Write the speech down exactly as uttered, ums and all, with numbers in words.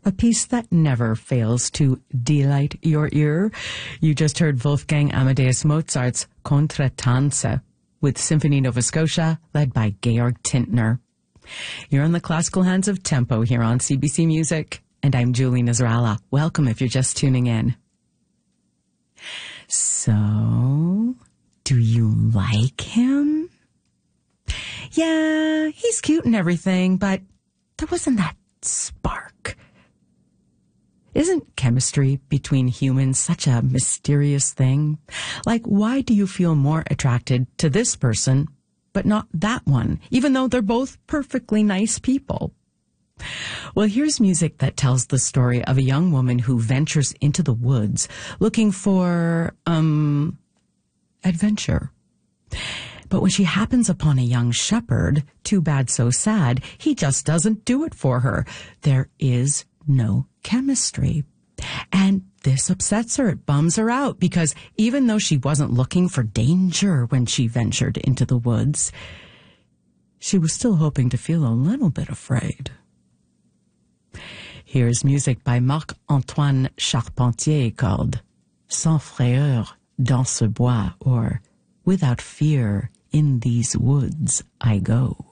a piece that never fails to delight your ear. You just heard Wolfgang Amadeus Mozart's Contratanze with Symphony Nova Scotia, led by Georg Tintner. You're in the classical hands of tempo here on C B C Music, and I'm Julie Nasrallah. Welcome if you're just tuning in. So, do you like him? Yeah, he's cute and everything, but there wasn't that spark. Isn't chemistry between humans such a mysterious thing? Like, why do you feel more attracted to this person, but not that one, even though they're both perfectly nice people? Well, here's music that tells the story of a young woman who ventures into the woods looking for, um, adventure. But when she happens upon a young shepherd, too bad so sad, he just doesn't do it for her. There is no chemistry. And this upsets her. It bums her out because even though she wasn't looking for danger when she ventured into the woods, she was still hoping to feel a little bit afraid. Here's music by Marc-Antoine Charpentier called Sans frayeur dans ce bois, or Without Fear in These Woods I Go.